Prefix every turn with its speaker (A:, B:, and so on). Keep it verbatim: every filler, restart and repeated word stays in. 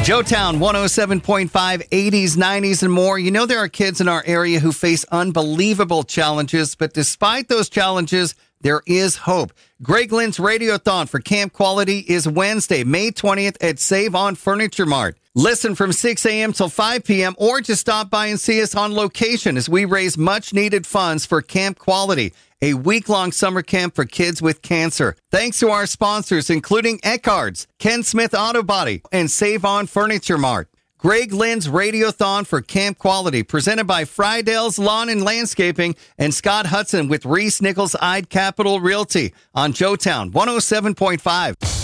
A: Joetown one oh seven point five, eighties, nineties, and more. You know there are kids in our area who face unbelievable challenges, but despite those challenges, there is hope. Greg Lynn's Radiothon for Camp Quality is Wednesday, May twentieth at Save On Furniture Mart. Listen from six a.m. till five p.m. or just stop by and see us on location as we raise much-needed funds for Camp Quality, a week-long summer camp for kids with cancer. Thanks to our sponsors, including Eckhart's, Ken Smith Auto Body, and Save On Furniture Mart. Greg Lynn's Radiothon for Camp Quality, presented by Friedell's Lawn and Landscaping and Scott Hudson with Reese Nichols Ide Capital Realty on Joetown one oh seven point five.